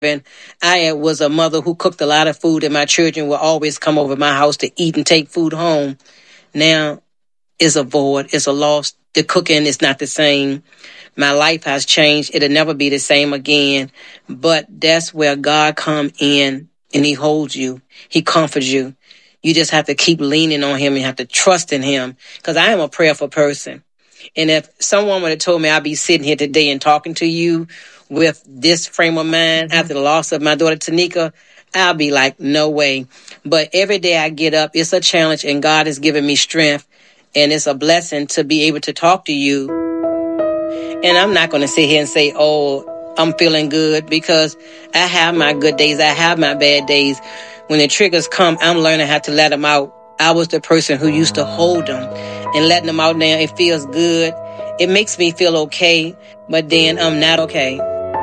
And I was a mother who cooked a lot of food, and my children would always come over my house to eat and take food home. Now it's a void, it's a loss. The cooking is not the same. My life has changed. It'll never be the same again. But that's where God come in and he holds you. He comforts you. You just have to keep leaning on him and have to trust in him. Because I am a prayerful person. And if someone would have told me I'd be sitting here today and talking to you with this frame of mind after the loss of my daughter Tanika, I'll be like, no way. But every day I get up, it's a challenge, and God has given me strength. And it's a blessing to be able to talk to you. And I'm not going to sit here and say, oh, I'm feeling good, because I have my good days. I have my bad days. When the triggers come, I'm learning how to let them out. I was the person who used to hold them, and letting them out now, it feels good. It makes me feel okay, but then I'm not okay.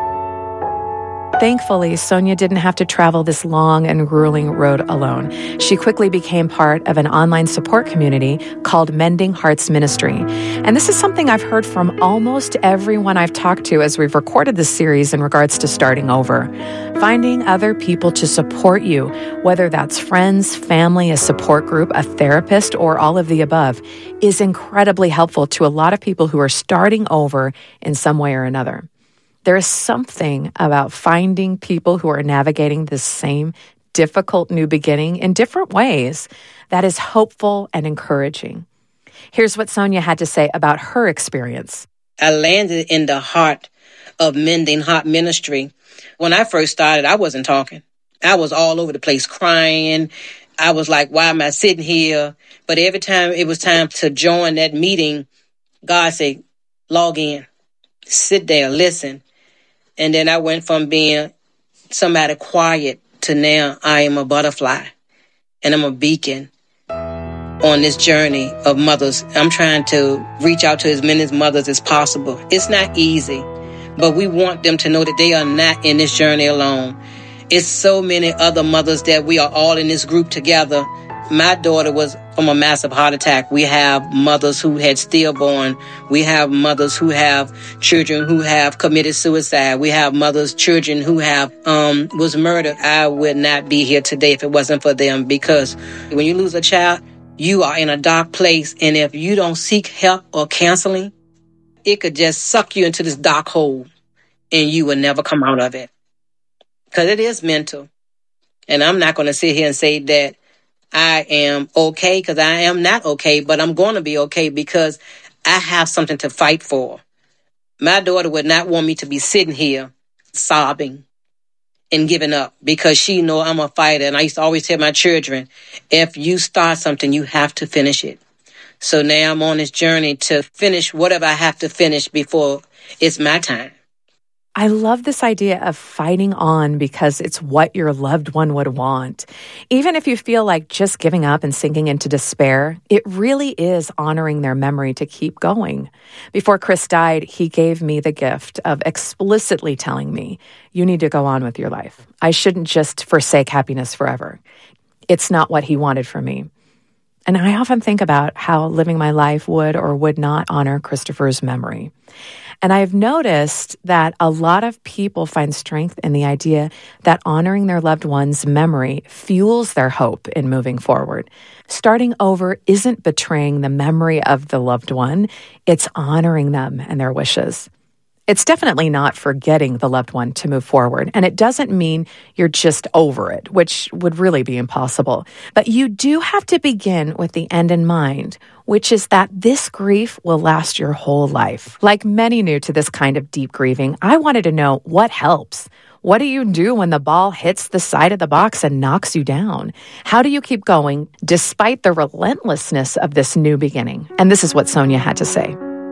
Thankfully, Sonia didn't have to travel this long and grueling road alone. She quickly became part of an online support community called Mending Hearts Ministry. And this is something I've heard from almost everyone I've talked to as we've recorded this series in regards to starting over. Finding other people to support you, whether that's friends, family, a support group, a therapist, or all of the above, is incredibly helpful to a lot of people who are starting over in some way or another. There is something about finding people who are navigating this same difficult new beginning in different ways that is hopeful and encouraging. Here's what Sonia had to say about her experience. I landed in the heart of Mending Heart Ministry. When I first started, I wasn't talking. I was all over the place crying. I was like, why am I sitting here? But every time it was time to join that meeting, God said, log in, sit there, listen. And then I went from being somebody quiet to now I am a butterfly, and I'm a beacon on this journey of mothers. I'm trying to reach out to as many mothers as possible. It's not easy, but we want them to know that they are not in this journey alone. It's so many other mothers that we are all in this group together. My daughter was from a massive heart attack. We have mothers who had stillborn. We have mothers who have children who have committed suicide. We have mothers, children who have was murdered. I would not be here today if it wasn't for them, because when you lose a child, you are in a dark place. And if you don't seek help or counseling, it could just suck you into this dark hole and you will never come out of it. Because it is mental. And I'm not going to sit here and say that I am okay, because I am not okay, but I'm going to be okay because I have something to fight for. My daughter would not want me to be sitting here sobbing and giving up, because she know I'm a fighter. And I used to always tell my children, if you start something, you have to finish it. So now I'm on this journey to finish whatever I have to finish before it's my time. I love this idea of fighting on because it's what your loved one would want. Even if you feel like just giving up and sinking into despair, it really is honoring their memory to keep going. Before Chris died, he gave me the gift of explicitly telling me, you need to go on with your life. I shouldn't just forsake happiness forever. It's not what he wanted for me. And I often think about how living my life would or would not honor Christopher's memory. And I've noticed that a lot of people find strength in the idea that honoring their loved one's memory fuels their hope in moving forward. Starting over isn't betraying the memory of the loved one, it's honoring them and their wishes. It's definitely not forgetting the loved one to move forward, and it doesn't mean you're just over it, which would really be impossible. But you do have to begin with the end in mind, which is that this grief will last your whole life. Like many new to this kind of deep grieving, I wanted to know what helps. What do you do when the ball hits the side of the box and knocks you down? How do you keep going despite the relentlessness of this new beginning? And this is what Sonia had to say.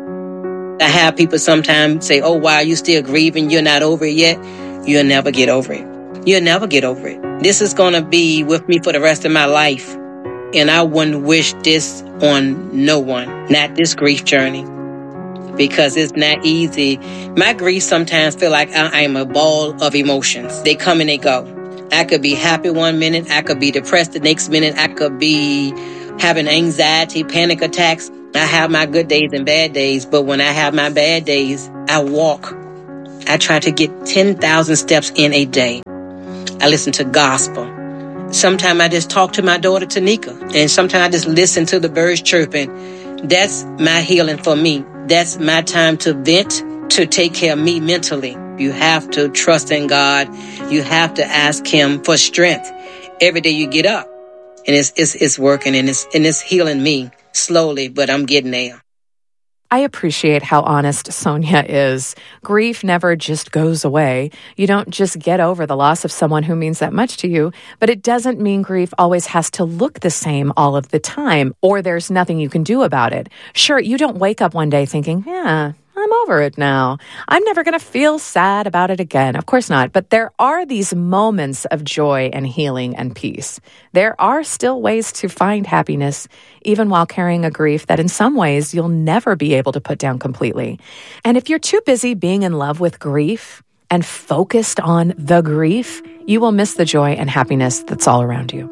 I have people sometimes say, oh, wow, you still grieving? You're not over it yet? You'll never get over it. You'll never get over it. This is going to be with me for the rest of my life. And I wouldn't wish this on no one, not this grief journey, because it's not easy. My grief sometimes feel like I am a ball of emotions. They come and they go. I could be happy one minute. I could be depressed the next minute. I could be having anxiety, panic attacks. I have my good days and bad days, but when I have my bad days, I walk. I try to get 10,000 steps in a day. I listen to gospel. Sometimes I just talk to my daughter, Tanika, and sometimes I just listen to the birds chirping. That's my healing for me. That's my time to vent, to take care of me mentally. You have to trust in God. You have to ask Him for strength every day you get up. And it's working, and it's healing me slowly, but I'm getting there. I appreciate how honest Sonia is. Grief never just goes away. You don't just get over the loss of someone who means that much to you, but it doesn't mean grief always has to look the same all of the time, or there's nothing you can do about it. Sure, you don't wake up one day thinking, yeah, I'm over it now. I'm never going to feel sad about it again. Of course not. But there are these moments of joy and healing and peace. There are still ways to find happiness, even while carrying a grief that in some ways you'll never be able to put down completely. And if you're too busy being in love with grief and focused on the grief, you will miss the joy and happiness that's all around you.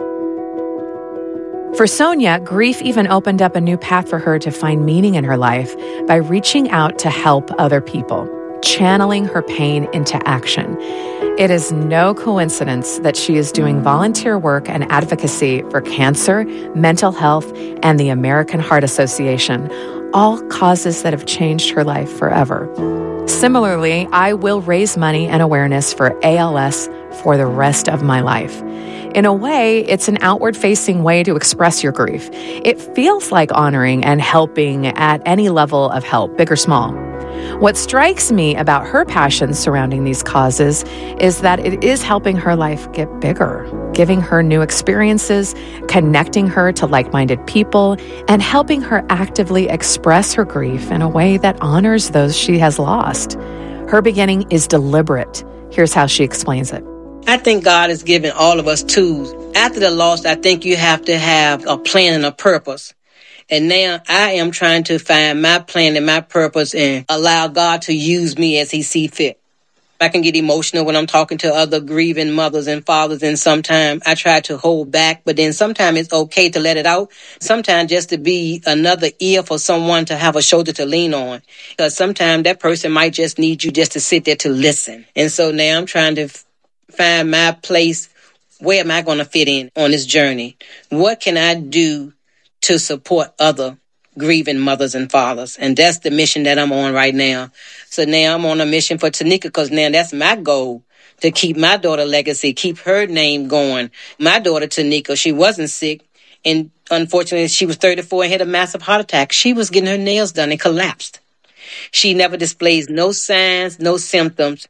For Sonia, grief even opened up a new path for her to find meaning in her life by reaching out to help other people, channeling her pain into action. It is no coincidence that she is doing volunteer work and advocacy for cancer, mental health, and the American Heart Association, all causes that have changed her life forever. Similarly, I will raise money and awareness for ALS for the rest of my life. In a way, it's an outward-facing way to express your grief. It feels like honoring and helping at any level of help, big or small. What strikes me about her passions surrounding these causes is that it is helping her life get bigger, giving her new experiences, connecting her to like-minded people, and helping her actively express her grief in a way that honors those she has lost. Her beginning is deliberate. Here's how she explains it. I think God has given all of us tools. After the loss, I think you have to have a plan and a purpose. And now I am trying to find my plan and my purpose and allow God to use me as He sees fit. I can get emotional when I'm talking to other grieving mothers and fathers, and sometimes I try to hold back, but then sometimes it's okay to let it out. Sometimes just to be another ear for someone to have a shoulder to lean on. Because sometimes that person might just need you just to sit there to listen. And so now I'm trying to find my place. Where am I going to fit in on this journey? What can I do to support other grieving mothers and fathers? And that's the mission that I'm on right now. So now I'm on a mission for Tanika, because now that's my goal, to keep my daughter's legacy, keep her name going. My daughter, Tanika, she wasn't sick. And unfortunately, she was 34 and had a massive heart attack. She was getting her nails done and collapsed. She never displays no signs, no symptoms.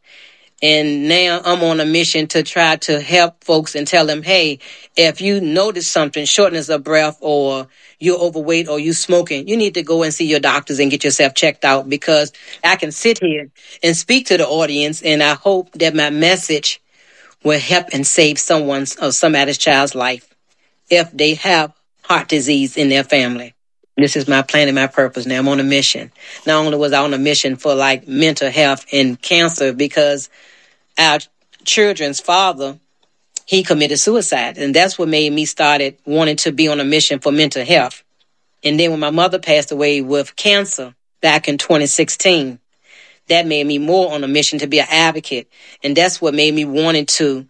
And now I'm on a mission to try to help folks and tell them, hey, if you notice something, shortness of breath, or you're overweight, or you smoking, you need to go and see your doctors and get yourself checked out, because I can sit here and speak to the audience, and I hope that my message will help and save someone's or somebody's child's life if they have heart disease in their family. This is my plan and my purpose. Now I'm on a mission. Not only was I on a mission for like mental health and cancer, because our children's father, he committed suicide. And that's what made me started wanting to be on a mission for mental health. And then when my mother passed away with cancer back in 2016, that made me more on a mission to be an advocate. And that's what made me wanting to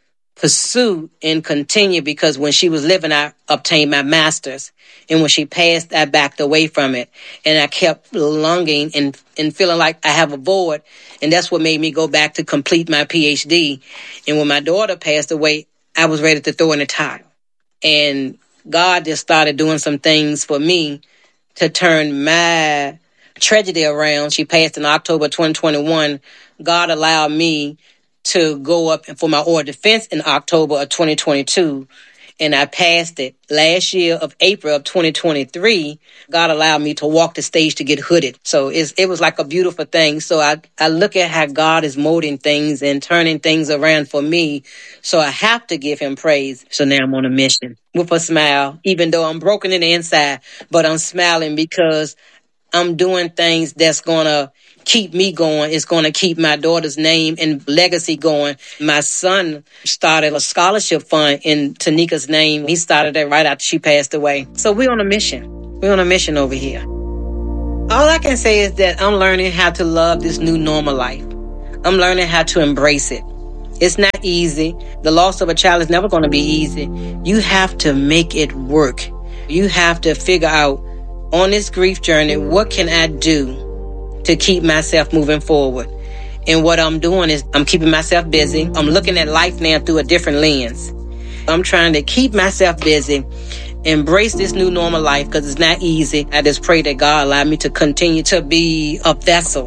pursue and continue, because when she was living, I obtained my master's. And when she passed, I backed away from it. And I kept longing and feeling like I have a void. And that's what made me go back to complete my PhD. And when my daughter passed away, I was ready to throw in the towel. And God just started doing some things for me to turn my tragedy around. She passed in October 2021. God allowed me to go up for my order of defense in October of 2022. And I passed it. Last year of April of 2023, God allowed me to walk the stage to get hooded. So it was like a beautiful thing. So I look at how God is molding things and turning things around for me. So I have to give Him praise. So now I'm on a mission with a smile, even though I'm broken in the inside, but I'm smiling because I'm doing things that's going to keep me going. It's going to keep my daughter's name and legacy going. My son started a scholarship fund in Tanika's name. He started it right after she passed away. So we're on a mission. We're on a mission over here. All I can say is that I'm learning how to love this new normal life. I'm learning how to embrace it. It's not easy. The loss of a child is never going to be easy. You have to make it work. You have to figure out on this grief journey, what can I do to keep myself moving forward? And what I'm doing is I'm keeping myself busy. I'm looking at life now through a different lens. I'm trying to keep myself busy, embrace this new normal life because it's not easy. I just pray that God allow me to continue to be a vessel.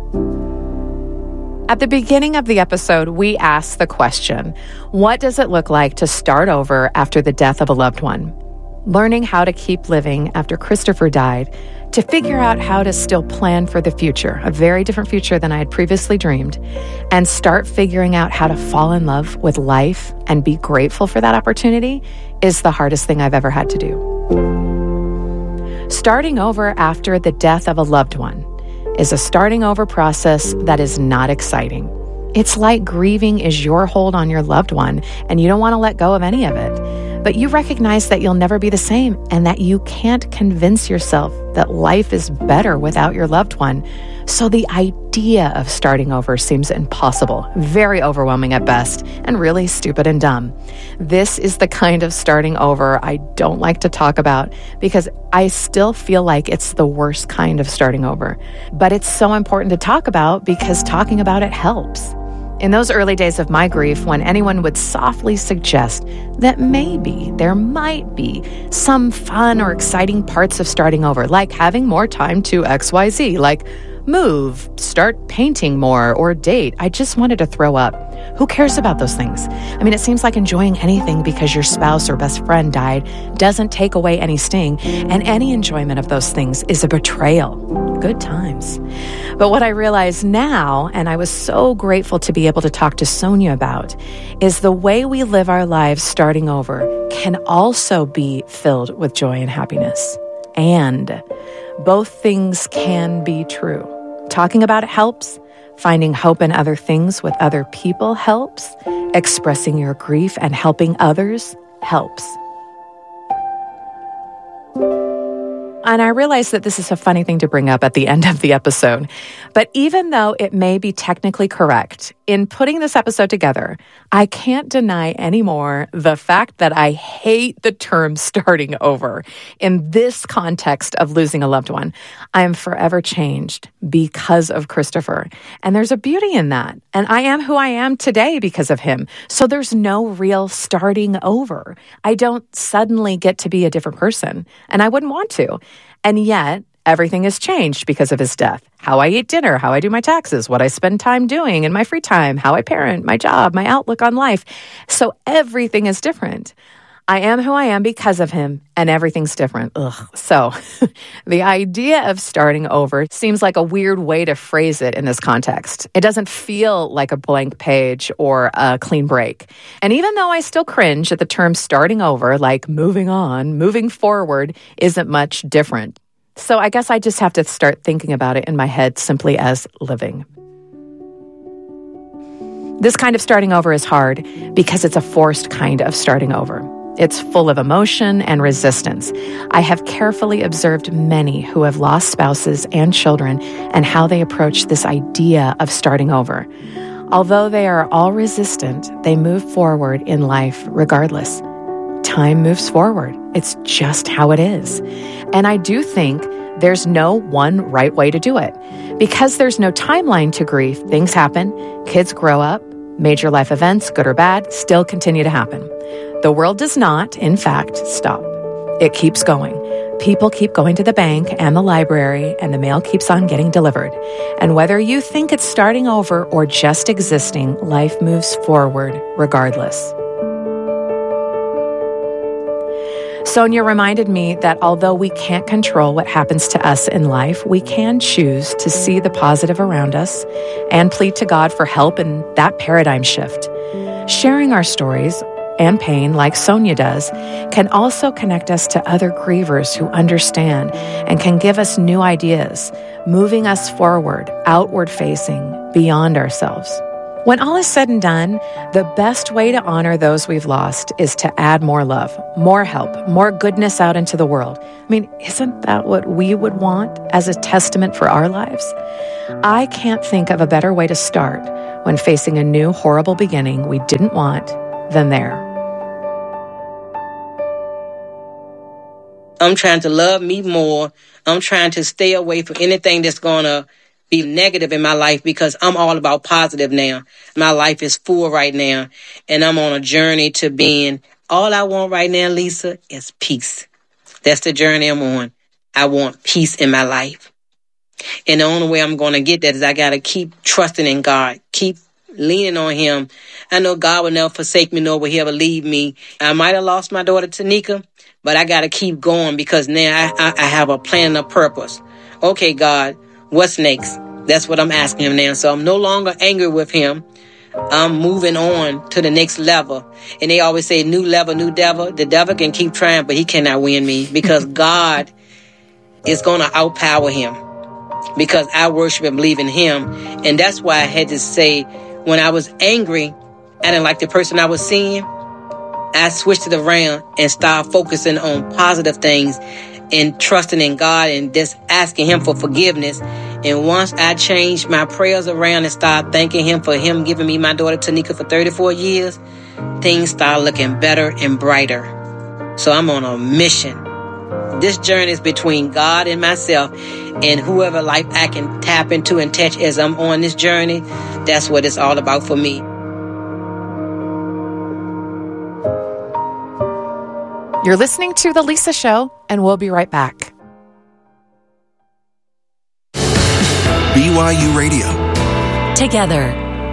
At the beginning of the episode, we asked the question, what does it look like to start over after the death of a loved one? Learning how to keep living after Christopher died, to figure out how to still plan for the future, a very different future than I had previously dreamed, and start figuring out how to fall in love with life and be grateful for that opportunity is the hardest thing I've ever had to do. Starting over after the death of a loved one is a starting over process that is not exciting. It's like grieving is your hold on your loved one, and you don't want to let go of any of it. But you recognize that you'll never be the same and that you can't convince yourself that life is better without your loved one. So the idea of starting over seems impossible, very overwhelming at best, and really stupid and dumb. This is the kind of starting over I don't like to talk about because I still feel like it's the worst kind of starting over. But it's so important to talk about because talking about it helps. In those early days of my grief, when anyone would softly suggest that maybe there might be some fun or exciting parts of starting over, like having more time to XYZ, like move, start painting more, or date, I just wanted to throw up. Who cares about those things? I mean, it seems like enjoying anything because your spouse or best friend died doesn't take away any sting, and any enjoyment of those things is a betrayal. Good times. But what I realize now, and I was so grateful to be able to talk to Sonia about, is the way we live our lives starting over can also be filled with joy and happiness. And both things can be true. Talking about it helps. Finding hope in other things with other people helps. Expressing your grief and helping others helps. And I realize that this is a funny thing to bring up at the end of the episode. But even though it may be technically correct, in putting this episode together, I can't deny anymore the fact that I hate the term starting over. In this context of losing a loved one, I am forever changed because of Christopher. And there's a beauty in that. And I am who I am today because of him. So there's no real starting over. I don't suddenly get to be a different person. And I wouldn't want to. And yet, everything has changed because of his death. How I eat dinner, how I do my taxes, what I spend time doing in my free time, how I parent, my job, my outlook on life. So everything is different. I am who I am because of him, and everything's different. So the idea of starting over seems like a weird way to phrase it in this context. It doesn't feel like a blank page or a clean break. And even though I still cringe at the term starting over, like moving on, moving forward isn't much different. So I guess I just have to start thinking about it in my head simply as living. This kind of starting over is hard because it's a forced kind of starting over. It's full of emotion and resistance. I have carefully observed many who have lost spouses and children and how they approach this idea of starting over. Although they are all resistant, they move forward in life regardless. Time moves forward. It's just how it is. And I do think there's no one right way to do it. Because there's no timeline to grief, things happen, kids grow up, major life events, good or bad, still continue to happen. The world does not, in fact, stop. It keeps going. People keep going to the bank and the library, and the mail keeps on getting delivered. And whether you think it's starting over or just existing, life moves forward regardless. Sonia reminded me that although we can't control what happens to us in life, we can choose to see the positive around us and plead to God for help in that paradigm shift. Sharing our stories and pain, like Sonia does, can also connect us to other grievers who understand and can give us new ideas, moving us forward, outward facing, beyond ourselves. When all is said and done, the best way to honor those we've lost is to add more love, more help, more goodness out into the world. I mean, isn't that what we would want as a testament for our lives? I can't think of a better way to start when facing a new horrible beginning we didn't want than there. I'm trying to love me more. I'm trying to stay away from anything that's going to be negative in my life because I'm all about positive now. My life is full right now, and I'm on a journey to being, all I want right now, Lisa, is peace. That's the journey I'm on. I want peace in my life. And the only way I'm going to get that is I got to keep trusting in God, keep leaning on him. I know God will never forsake me, nor will he ever leave me. I might have lost my daughter, Tanika, but I got to keep going because now I have a plan and a purpose. Okay, God, what's next? That's what I'm asking him now. So I'm no longer angry with him. I'm moving on to the next level. And they always say, new level, new devil. The devil can keep trying, but he cannot win me because God is going to outpower him because I worship and believe in him. And that's why I had to say, when I was angry, I didn't like the person I was seeing. I switched it around and started focusing on positive things and trusting in God and just asking him for forgiveness. And once I changed my prayers around and started thanking him for him giving me my daughter Tanika for 34 years, things started looking better and brighter. So I'm on a mission. This journey is between God and myself, and whoever life I can tap into and touch as I'm on this journey, that's what it's all about for me. You're listening to The Lisa Show, and we'll be right back. BYU Radio. Together.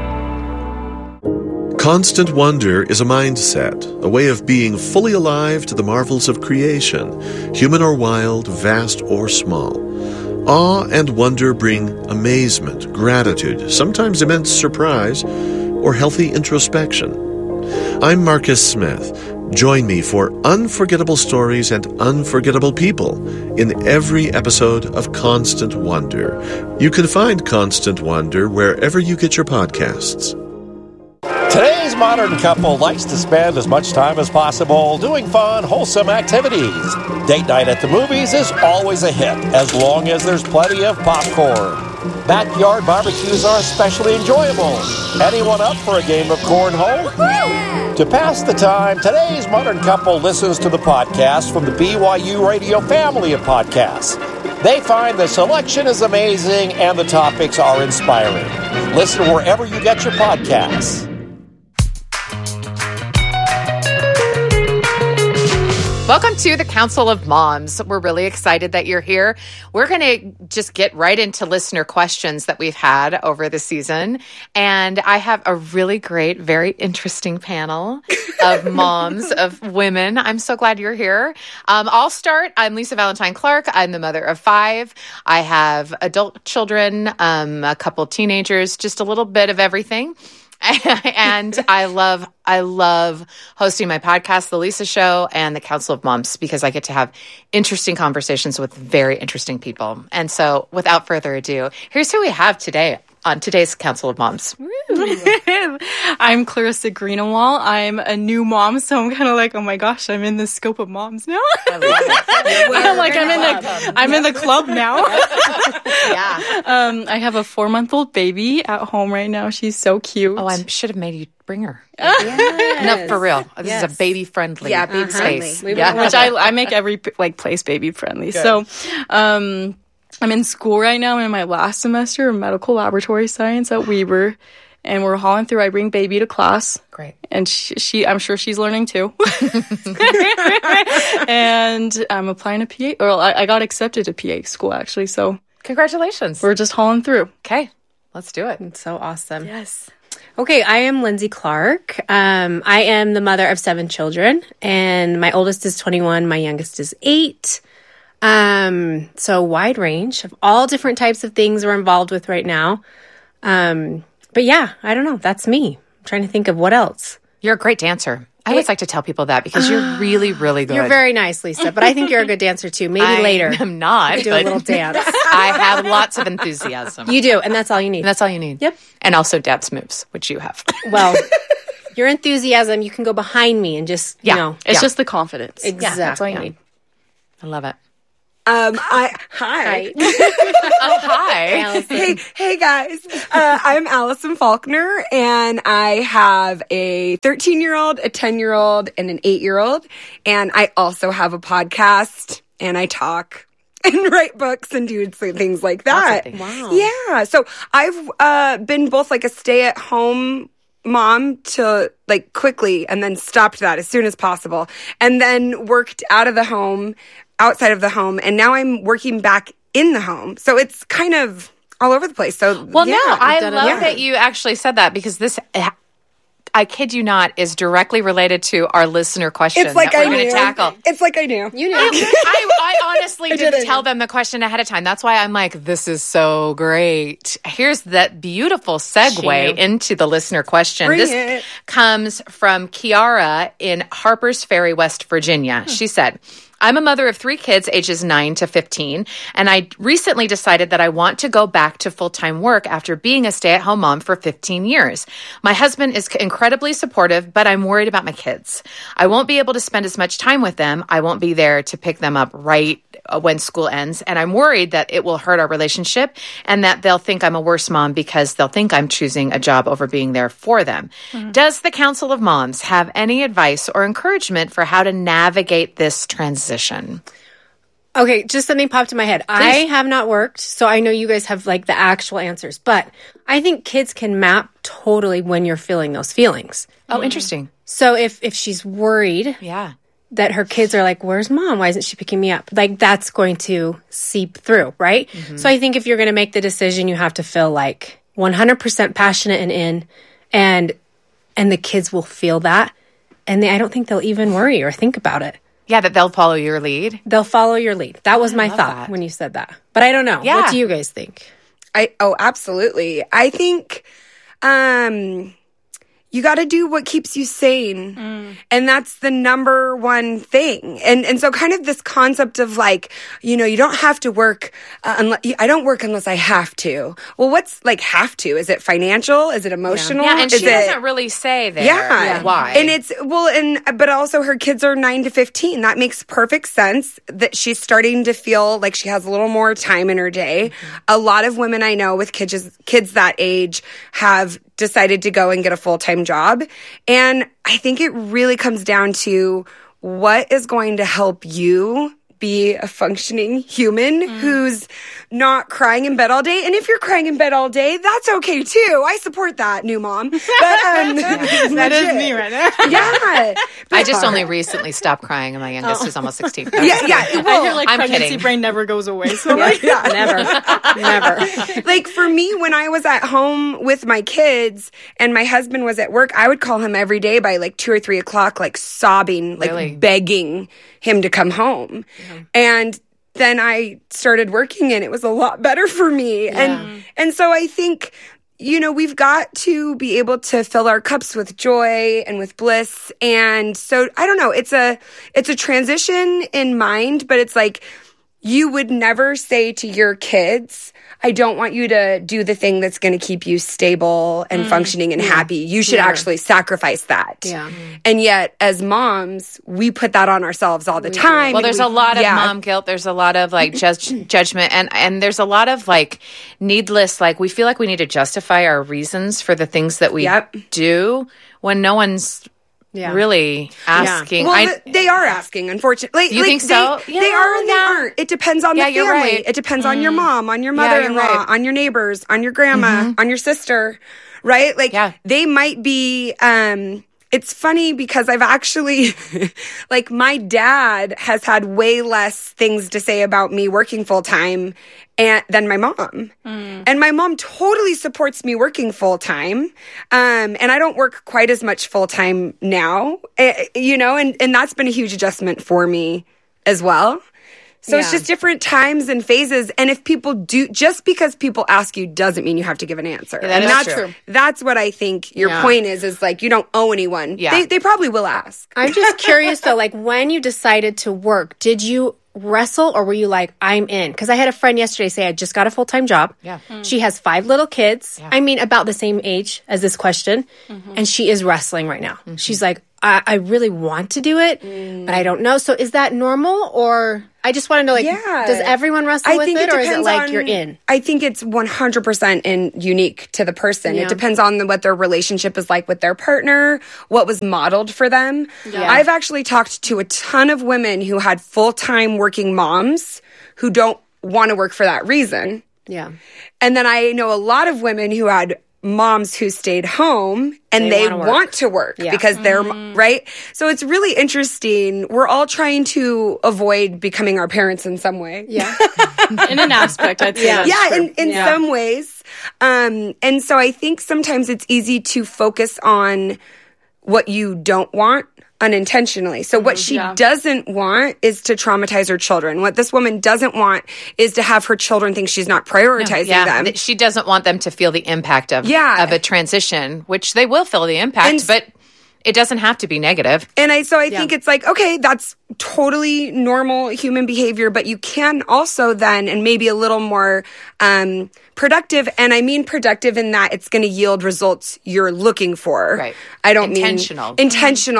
Constant wonder is a mindset, a way of being fully alive to the marvels of creation, human or wild, vast or small. Awe and wonder bring amazement, gratitude, sometimes immense surprise, or healthy introspection. I'm Marcus Smith. Join me for unforgettable stories and unforgettable people in every episode of Constant Wonder. You can find Constant Wonder wherever you get your podcasts. Today's modern couple likes to spend as much time as possible doing fun, wholesome activities. Date night at the movies is always a hit, as long as there's plenty of popcorn. Backyard barbecues are especially enjoyable. Anyone up for a game of cornhole? To pass the time, today's modern couple listens to the podcast from the BYU Radio family of podcasts. They find the selection is amazing and the topics are inspiring. Listen wherever you get your podcasts. Welcome to the Council of Moms. We're really excited that you're here. We're going to just get right into listener questions that we've had over the season. And I have a really great, very interesting panel of moms, of women. I'm so glad you're here. I'll start. I'm Lisa Valentine Clark. I'm the mother of 5. I have adult children, a couple teenagers, just a little bit of everything. And I love hosting my podcast, The Lisa Show, and the Council of Moms, because I get to have interesting conversations with very interesting people. And so without further ado, here's who we have today on today's Council of Moms. I'm Clarissa Greenawalt. I'm a new mom, so I'm kind of like, oh my gosh, I'm in the scope of moms now. I love it. I'm like, I'm in the club now. Yeah. I have a 4-month-old baby at home right now. She's so cute. Oh, I should have made you bring her. Yes. No, for real. This is a baby-friendly space. Yeah, which I make every place baby-friendly. Good. So, I'm in school right now. I'm in my last semester of medical laboratory science at Weber, and we're hauling through. I bring baby to class. Great. And she I'm sure she's learning too. And I'm applying to PA, or I got accepted to PA school actually. So congratulations. We're just hauling through. Okay, let's do it. It's so awesome. Yes. Okay, I am Lindsay Clark. I am the mother of 7 children, and my oldest is 21. My youngest is 8. So wide range of all different types of things we're involved with right now. But yeah, I don't know. That's me. I'm trying to think of what else. You're a great dancer. I always like to tell people that because you're really, really good. You're very nice, Lisa, but I think you're a good dancer too. Maybe later. I'm not. Do a little dance. I have lots of enthusiasm. You do, and that's all you need. That's all you need. Yep. And also dance moves, which you have. Well, your enthusiasm, you can go behind me and just, you know. It's just the confidence. Exactly. That's all you need. I love it. Hi. Oh, hi. Allison. Hey guys. I'm Allison Faulkner, and I have a 13-year-old, a 10-year-old, and an 8-year-old. And I also have a podcast, and I talk and write books and do things like that. Wow. Yeah. So I've been both like a stay-at-home mom to like quickly, and then stopped that as soon as possible, and then worked outside of the home, and now I'm working back in the home. So it's kind of all over the place. So Well, yeah, no, I love yeah. that you actually said that because this, I kid you not, is directly related to our listener question It's like that we're I going knew. to tackle. It's like I knew. You know. I honestly didn't didn't. tell them the question ahead of time. That's why I'm like, this is so great. Here's that beautiful segue into the listener question. Bring This it. comes from Kiara in Harpers Ferry, West Virginia. She said, I'm a mother of 3 kids, ages 9 to 15, and I recently decided that I want to go back to full-time work after being a stay-at-home mom for 15 years. My husband is incredibly supportive, but I'm worried about my kids. I won't be able to spend as much time with them. I won't be there to pick them up right when school ends, and I'm worried that it will hurt our relationship and that they'll think I'm a worse mom because they'll think I'm choosing a job over being there for them. Does the Council of Moms have any advice or encouragement for how to navigate this transition? Okay, just something popped in my head. I have not worked, so I know you guys have like the actual answers, but I think kids can map totally when you're feeling those feelings. Oh, interesting. So if she's worried Yeah. that her kids are like, where's mom? Why isn't she picking me up? Like that's going to seep through, right? So I think if you're going to make the decision, you have to feel like 100% passionate and in, and the kids will feel that. And I don't think they'll even worry or think about it. Yeah, that they'll follow your lead. They'll follow your lead. That was my love thought that. when you said that. But I don't know. Yeah. What do you guys think? Absolutely. I think you got to do what keeps you sane. And that's the number one thing. And so kind of this concept of like, you don't have to work, I don't work unless I have to. Well, what's like have to? Is it financial? Is it emotional? Yeah, and Is she it- doesn't really say there. Yeah. Why? And but also her kids are 9 to 15. That makes perfect sense that she's starting to feel like she has a little more time in her day. A lot of women I know with kids that age have decided to go and get a full-time job. And I think it really comes down to what is going to help you be a functioning human who's not crying in bed all day. And if you're crying in bed all day, that's okay too. I support that, new mom. But that is me right now. Yeah. I just only recently stopped crying, and my youngest is almost 16. Yeah. I Well, hear like I'm pregnancy kidding. brain never goes away. So Never. like for me, when I was at home with my kids and my husband was at work, I would call him every day by like 2 or 3 o'clock, like sobbing, like Really? begging him to come home. And then I started working and it was a lot better for me. And so I think, we've got to be able to fill our cups with joy and with bliss. And so I don't know, it's a transition in mind, but it's like, you would never say to your kids, I don't want you to do the thing that's going to keep you stable and functioning and happy. You should actually sacrifice that. Yeah. And yet, as moms, we put that on ourselves all the time. Well, and there's we- a lot of yeah. mom guilt. There's a lot of like judgment, and there's a lot of like needless. Like we feel like we need to justify our reasons for the things that we Yep. do when no one's really asking. Well, they are asking, unfortunately. You think so? They Yeah, are and they yeah. aren't. It depends on Yeah, the you're family. right. It depends on your mom, on your Yeah, you're mother-in-law, right. on your neighbors, on your grandma, on your sister, right? Like, Yeah. they might be... it's funny because I've actually, like, my dad has had way less things to say about me working full time than my mom. And my mom totally supports me working full time. And I don't work quite as much full time now, and that's been a huge adjustment for me as well. So it's just different times and phases. And if people do, just because people ask you doesn't mean you have to give an answer. Yeah, that's true. That's what I think your point is like, you don't owe anyone. Yeah. They probably will ask. I'm just curious though, like when you decided to work, did you wrestle or were you like, I'm in? Because I had a friend yesterday say, I just got a full-time job. Yeah. She has 5 little kids. Yeah. I mean, about the same age as this question. And she is wrestling right now. She's like, I really want to do it, but I don't know. So is that normal? Or I just want to know, like, does everyone wrestle with it? Or is it like you're in? I think it's 100% unique to the person. Yeah. It depends on what their relationship is like with their partner, what was modeled for them. Yeah. I've actually talked to a ton of women who had full-time working moms who don't want to work for that reason. Yeah. And then I know a lot of women who had moms who stayed home and they want to work because they're right. So it's really interesting. We're all trying to avoid becoming our parents in some way. Yeah. In an aspect, I'd say. Yeah, in some ways. And so I think sometimes it's easy to focus on what you don't want unintentionally. So what she doesn't want is to traumatize her children. What this woman doesn't want is to have her children think she's not prioritizing them. She doesn't want them to feel the impact of a transition, which they will feel the impact, but it doesn't have to be negative. And I think it's like, okay, that's totally normal human behavior, but you can also then, and maybe a little more productive, and I mean productive in that it's going to yield results you're looking for. Right. I don't intentional. mean intentional.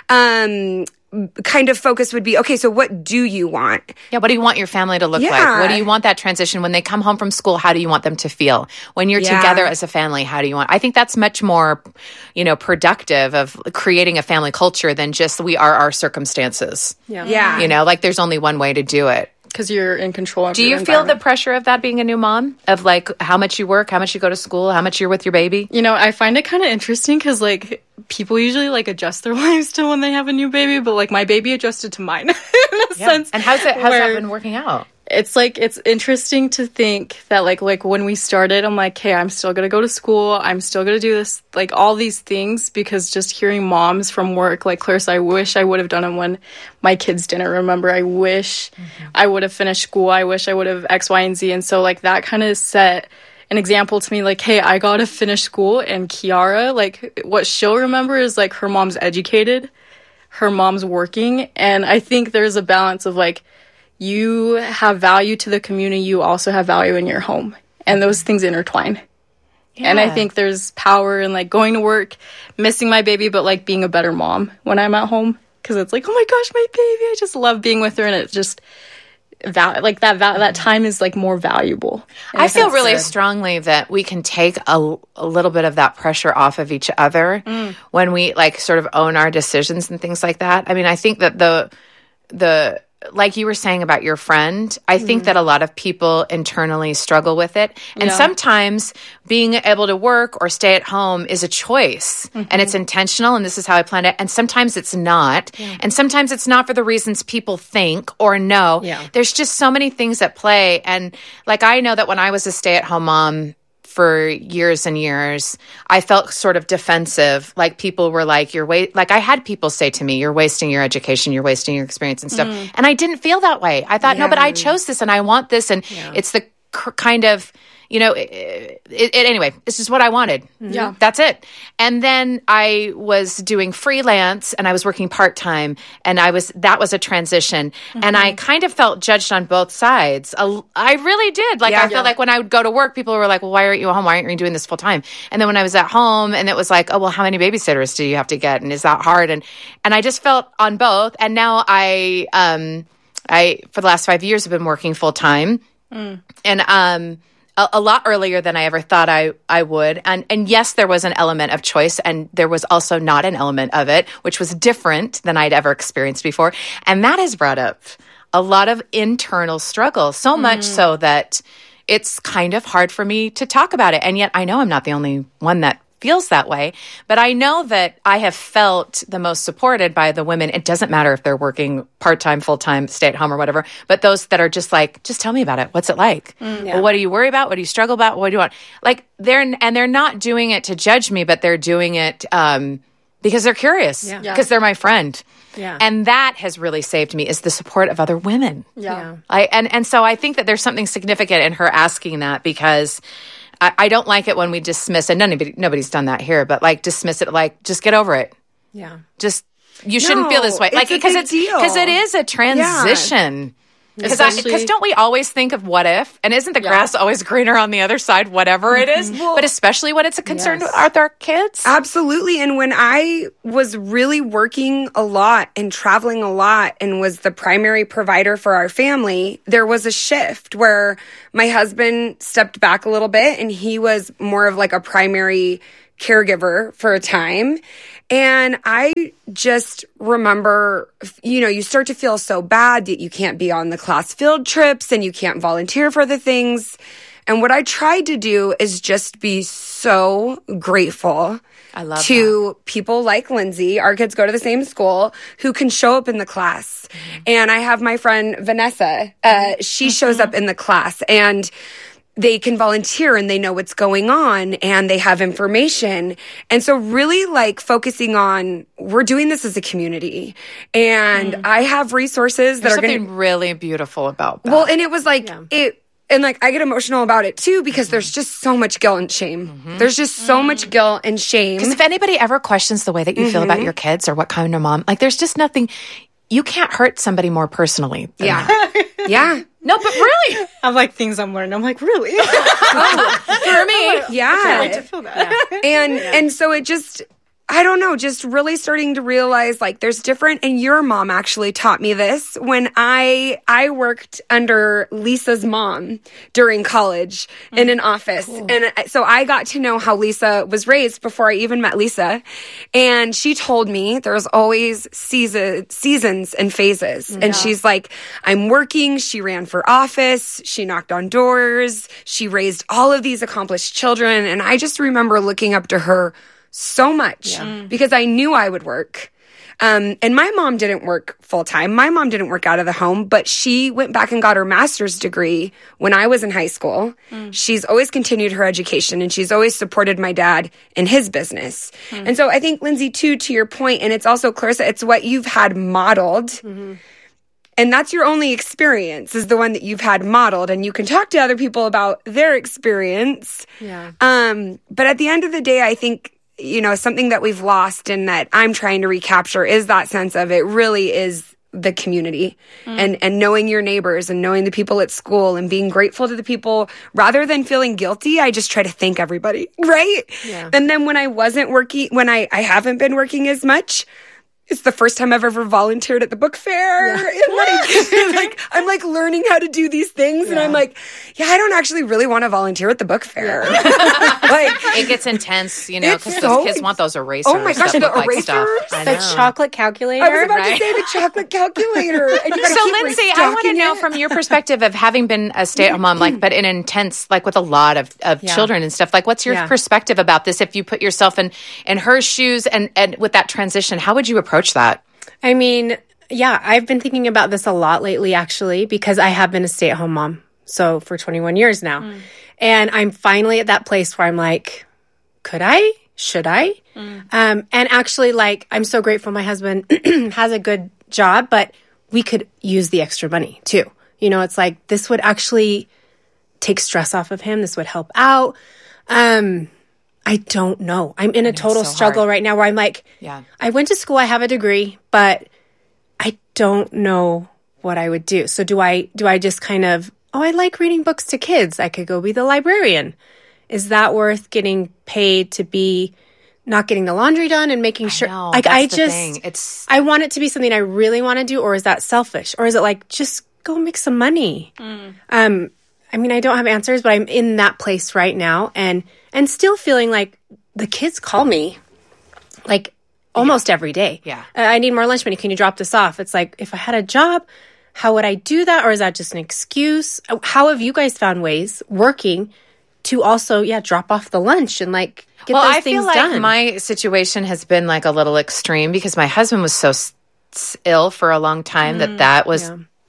Yeah. Kind of focus would be, okay, so what do you want? Yeah, what do you want your family to look like? What do you want that transition? When they come home from school, how do you want them to feel? When you're together as a family, how do you want? I think that's much more, productive of creating a family culture than just we are our circumstances. Yeah. Like there's only one way to do it. Because you're in control of Do you feel the pressure of that being a new mom? Of like how much you work, how much you go to school, how much you're with your baby? I find it kind of interesting because like people usually like adjust their lives to when they have a new baby, but like my baby adjusted to mine in a sense. And how's that been working out? It's like, it's interesting to think that like when we started, I'm like, hey, I'm still going to go to school. I'm still going to do this, like all these things, because just hearing moms from work, like Clarissa, I wish I would have done it when my kids didn't remember. I wish I would have finished school. I wish I would have X, Y, and Z. And so like that kind of set an example to me, like, hey, I got to finish school. And Kiara, like what she'll remember is like her mom's educated, her mom's working. And I think there's a balance of like, you have value to the community, you also have value in your home. And those things intertwine. Yeah. And I think there's power in like going to work, missing my baby, but like being a better mom when I'm at home. Because it's like, oh my gosh, my baby, I just love being with her. And it just, that time is like more valuable. I feel really strongly that we can take a little bit of that pressure off of each other when we like sort of own our decisions and things like that. I mean, I think that the like you were saying about your friend, I think that a lot of people internally struggle with it. And sometimes being able to work or stay at home is a choice and it's intentional and this is how I planned it. And sometimes it's not. Yeah. And sometimes it's not for the reasons people think or know. Yeah. There's just so many things at play. And like I know that when I was a stay-at-home mom, for years and years, I felt sort of defensive. Like people were like, like I had people say to me, you're wasting your education, you're wasting your experience and stuff. And I didn't feel that way. I thought, no, but I chose this and I want this. And it's the kind of, anyway, this is what I wanted. Yeah. That's it. And then I was doing freelance and I was working part-time and that was a transition. And I kind of felt judged on both sides. I really did. Like, I felt like when I would go to work, people were like, well, why aren't you at home? Why aren't you doing this full time? And then when I was at home and it was like, oh, well, how many babysitters do you have to get? And is that hard? And I just felt on both. And now I for the last 5 years have been working full time. And, a lot earlier than I ever thought I would. And yes, there was an element of choice and there was also not an element of it, which was different than I'd ever experienced before. And that has brought up a lot of internal struggle, so much so that it's kind of hard for me to talk about it. And yet I know I'm not the only one that feels that way, but I know that I have felt the most supported by the women. It doesn't matter if they're working part-time, full-time, stay-at-home or whatever, but those that are just like, just tell me about it. What's it like? Well, what do you worry about? What do you struggle about? What do you want? Like they're not doing it to judge me, but they're doing it because they're curious, because they're my friend. Yeah. And that has really saved me, is the support of other women. Yeah. And so I think that there's something significant in her asking that, because I don't like it when we dismiss, and nobody's done that here, but like dismiss it, like just get over it. Yeah. Just, you shouldn't feel this way. Like, because it is a transition. Because don't we always think of what if? And isn't the grass always greener on the other side, whatever it is? Well, but especially when it's a concern with our kids? Absolutely. And when I was really working a lot and traveling a lot and was the primary provider for our family, there was a shift where my husband stepped back a little bit and he was more of like a primary caregiver for a time. And I just remember, you start to feel so bad that you can't be on the class field trips and you can't volunteer for the things. And what I tried to do is just be so grateful to people like Lindsay. Our kids go to the same school, who can show up in the class. And I have my friend Vanessa. She shows up in the class, and they can volunteer and they know what's going on and they have information. And so really like focusing on, we're doing this as a community, and I have resources that There's are going to something really beautiful about that. Well, and it was like, and like I get emotional about it too, because there's just so much guilt and shame. There's just so much guilt and shame. Because if anybody ever questions the way that you feel about your kids or what kind of mom, like there's just nothing, you can't hurt somebody more personally than that. Yeah. No, but really. I'm like, things I'm learning. I'm like, really? For me. Yeah. I like to feel that. And so it just, I don't know, just really starting to realize like there's different, and your mom actually taught me this when I worked under Lisa's mom during college in an office. Cool. And so I got to know how Lisa was raised before I even met Lisa. And she told me there's always seasons and phases. Yeah. And she's like, I'm working. She ran for office. She knocked on doors. She raised all of these accomplished children. And I just remember looking up to her so much because I knew I would work. And my mom didn't work full time. My mom didn't work out of the home, but she went back and got her master's degree when I was in high school. She's always continued her education, and she's always supported my dad in his business. And so I think, Lindsay, too, to your point, and it's also, Clarissa, it's what you've had modeled. And that's your only experience, is the one that you've had modeled, and you can talk to other people about their experience. Yeah. But at the end of the day, I think, something that we've lost and that I'm trying to recapture is that sense of, it really is the community and knowing your neighbors and knowing the people at school and being grateful to the people rather than feeling guilty. I just try to thank everybody. Right. Yeah. And then when I wasn't working, when I haven't been working as much, it's the first time I've ever volunteered at the book fair. Yeah. And I'm like learning how to do these things. And I'm like, I don't actually really want to volunteer at the book fair. It gets intense, because those kids want those erasers. Oh my gosh, the erasers? The chocolate calculator. I was about to say the chocolate calculator. And you so Lindsay, I want to know from your perspective of having been a stay-at-home mom, but in intense, with a lot of children and stuff, what's your perspective about this? If you put yourself in her shoes and with that transition, how would you approach that? I mean, I've been thinking about this a lot lately, actually, because I have been a stay-at-home mom. So for 21 years now. And I'm finally at that place where I'm like, could I? Should I? And actually, I'm so grateful my husband has a good job, but we could use the extra money too. It's like, this would actually take stress off of him. This would help out. I don't know. I'm in a total struggle right now where I'm like, I went to school, I have a degree, but I don't know what I would do. So do I just kind of, I like reading books to kids. I could go be the librarian. Is that worth getting paid to be not getting the laundry done and making sure? I want it to be something I really want to do, or is that selfish? Or is it just go make some money? I mean, I don't have answers, but I'm in that place right now and still feeling like the kids call me almost every day. Yeah. I need more lunch money. Can you drop this off? It's like, if I had a job, how would I do that? Or is that just an excuse? How have you guys found ways working to also, drop off the lunch and get those things done? I feel like my situation has been a little extreme because my husband was so ill for a long time that was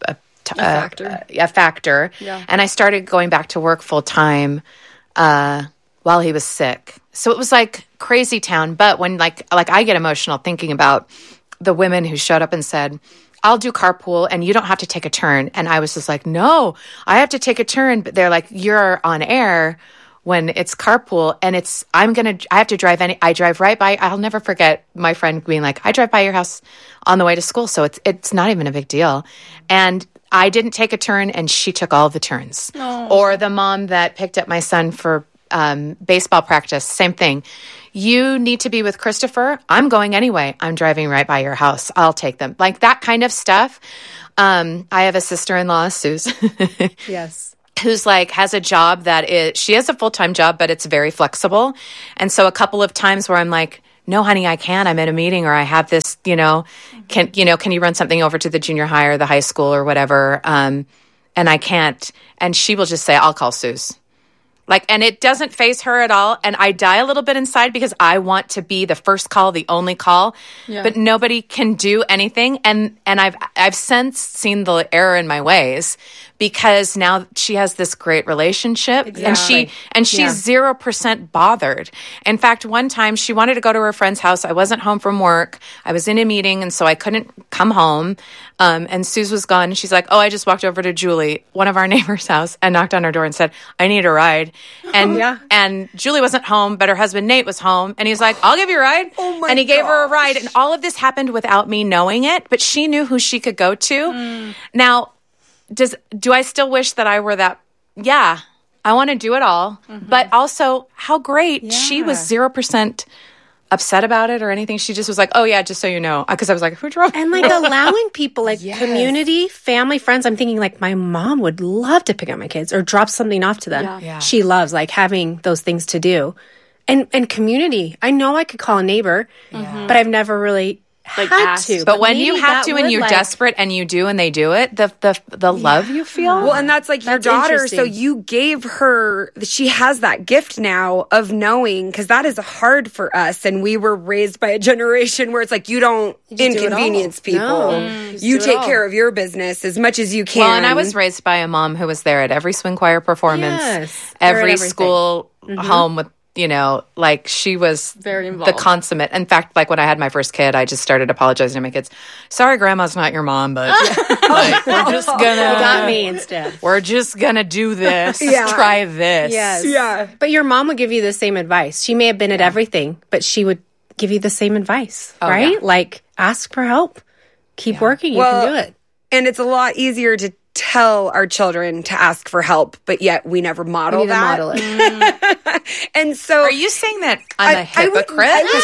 a factor. Yeah. And I started going back to work full time while he was sick. So it was like crazy town. But when like I get emotional thinking about the women who showed up and said, I'll do carpool and you don't have to take a turn. And I was just like, no, I have to take a turn. But they're like, you're on air when it's carpool and I have to drive I drive right by. I'll never forget my friend being like, I drive by your house on the way to school. So it's not even a big deal. And I didn't take a turn and she took all the turns. Or the mom that picked up my son for baseball practice, same thing. You need to be with Christopher. I'm going anyway. I'm driving right by your house. I'll take them. Like that kind of stuff. I have a sister-in-law, Suze. Yes. Who's like has a job she has a full-time job, but it's very flexible. And so a couple of times where I'm like, no, honey, I can't. I'm at a meeting or I have this, can you run something over to the junior high or the high school or whatever? And I can't. And she will just say, I'll call Suze. Like, and it doesn't faze her at all. And I die a little bit inside because I want to be the first call, the only call, but nobody can do anything. And I've since seen the error in my ways because now she has this great relationship and she's 0% bothered. In fact, one time she wanted to go to her friend's house. I wasn't home from work. I was in a meeting. And so I couldn't come home. And Suze was gone. And she's like, oh, I just walked over to Julie, one of our neighbors' house, and knocked on her door and said, I need a ride. And Julie wasn't home, but her husband Nate was home. And he's like, I'll give you a ride. And he gave her a ride. And all of this happened without me knowing it, but she knew who she could go to. Now, do I still wish that I were that? Yeah, I want to do it all. But also, how great. She was 0% upset about it or anything. She just was like, oh yeah, just so you know. Because I was like, who drove? And like allowing people like community, family, friends. I'm thinking like my mom would love to pick up my kids or drop something off to them. Yeah. She loves like having those things to do. And community. I know I could call a neighbor, but I've never really had to. But when you have to and you're desperate and you do and they do it, the love you feel. Well, and that's like your daughter. So you gave her, she has that gift now of knowing, because that is hard for us. And we were raised by a generation where it's like, you don't inconvenience people. No. You take care of your business as much as you can. Well, and I was raised by a mom who was there at every swing choir performance, every school home with, like she was very involved. The consummate. In fact, like when I had my first kid, I just started apologizing to my kids. Sorry, grandma's not your mom, but like, we're just gonna. You got me instead. We're just gonna do this. Try this. Yes. Yeah. But your mom would give you the same advice. She may have been at everything, but she would give you the same advice, right? Yeah. Like ask for help. Keep working. You can do it. And it's a lot easier to tell our children to ask for help, but yet we never model that. Model it. And so, are you saying that I'm a hypocrite?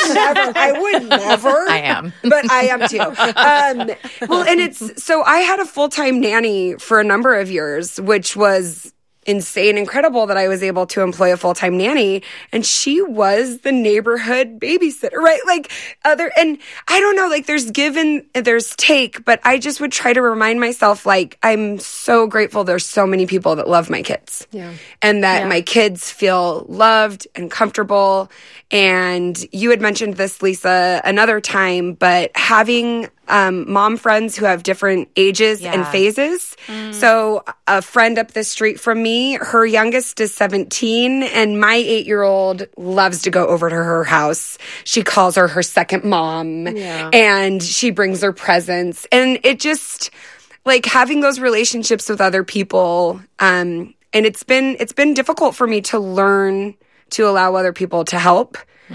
I would never. I am, but I am too. Well, and so I had a full-time nanny for a number of years, which was insane, incredible that I was able to employ a full-time nanny, and she was the neighborhood babysitter, right? Like and I don't know, like there's give and there's take, but I just would try to remind myself, like, I'm so grateful there's so many people that love my kids. Yeah. And that my kids feel loved and comfortable. And you had mentioned this, Lisa, another time, but having mom friends who have different ages and phases. So a friend up the street from me, her youngest is 17, and my 8-year-old loves to go over to her house. She calls her second mom, and she brings her presents. And it just, like, having those relationships with other people, and it's been difficult for me to learn to allow other people to help.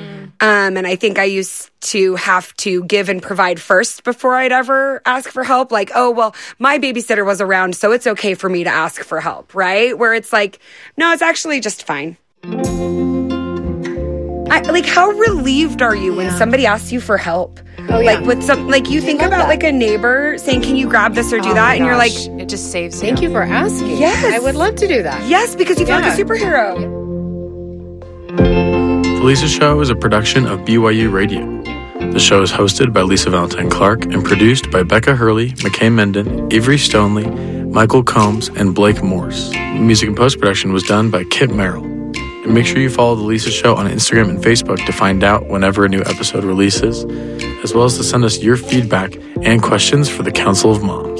And I think I used to have to give and provide first before I'd ever ask for help. Like, oh, well, my babysitter was around, so it's okay for me to ask for help, right? Where it's like, no, it's actually just fine. Like, how relieved are you when somebody asks you for help? Oh, yeah. Like, with some, like, you think about like a neighbor saying, can you grab this or do that? And you're like, it just saves you. Thank you for asking. Yes. I would love to do that. Yes, because you feel like a superhero. The Lisa Show is a production of BYU Radio. The show is hosted by Lisa Valentine Clark and produced by Becca Hurley, McKay Menden, Avery Stoneley, Michael Combs, and Blake Morse. Music and post-production was done by Kip Merrill. And make sure you follow The Lisa Show on Instagram and Facebook to find out whenever a new episode releases, as well as to send us your feedback and questions for the Council of Moms.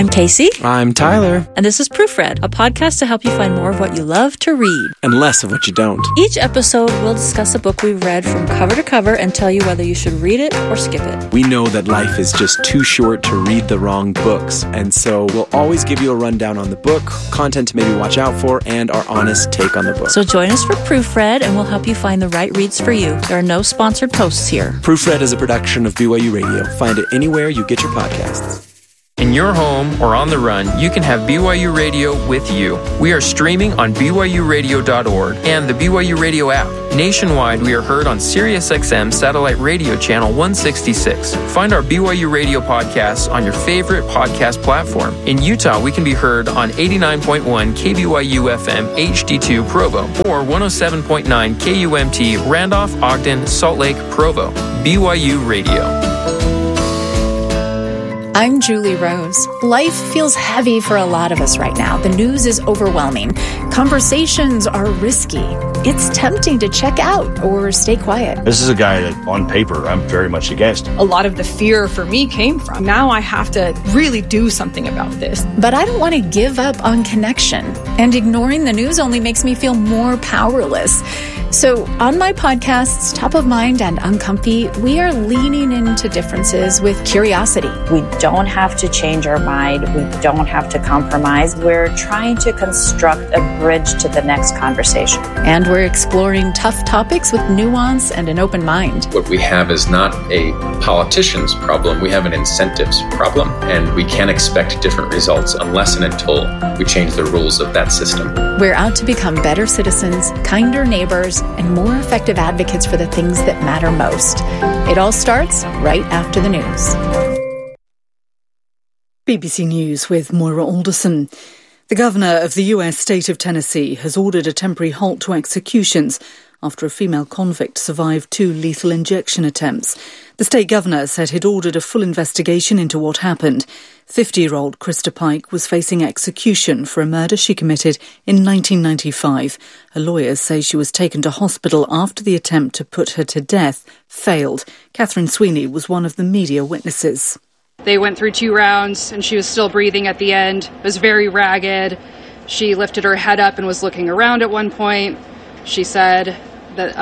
I'm Casey. I'm Tyler. And this is Proofread, a podcast to help you find more of what you love to read. And less of what you don't. Each episode, we'll discuss a book we've read from cover to cover and tell you whether you should read it or skip it. We know that life is just too short to read the wrong books, and so we'll always give you a rundown on the book, content to maybe watch out for, and our honest take on the book. So join us for Proofread, and we'll help you find the right reads for you. There are no sponsored posts here. Proofread is a production of BYU Radio. Find it anywhere you get your podcasts. In your home or on the run, you can have BYU Radio with you. We are streaming on BYURadio.org and the BYU Radio app. Nationwide, we are heard on SiriusXM Satellite Radio Channel 166. Find our BYU Radio podcasts on your favorite podcast platform. In Utah, we can be heard on 89.1 KBYU FM HD2 Provo or 107.9 KUMT Randolph, Ogden, Salt Lake, Provo. BYU Radio. I'm Julie Rose. Life feels heavy for a lot of us right now. The news is overwhelming. Conversations are risky. It's tempting to check out or stay quiet. This is a guy that, on paper, I'm very much against. A lot of the fear for me came from, now I have to really do something about this. But I don't want to give up on connection. And ignoring the news only makes me feel more powerless. So on my podcasts, Top of Mind and Uncomfy, we are leaning into differences with curiosity. We don't have to change our mind. We don't have to compromise. We're trying to construct a bridge to the next conversation. And we're exploring tough topics with nuance and an open mind. What we have is not a politician's problem. We have an incentives problem. And we can't expect different results unless and until we change the rules of that system. We're out to become better citizens, kinder neighbors, and more effective advocates for the things that matter most. It all starts right after the news. BBC News with Moira Alderson. The governor of the US state of Tennessee has ordered a temporary halt to executions after a female convict survived 2 lethal injection attempts. The state governor said he'd ordered a full investigation into what happened. 50-year-old Krista Pike was facing execution for a murder she committed in 1995. Her lawyers say she was taken to hospital after the attempt to put her to death failed. Catherine Sweeney was one of the media witnesses. They went through 2 rounds and she was still breathing at the end. It was very ragged. She lifted her head up and was looking around at one point. She said that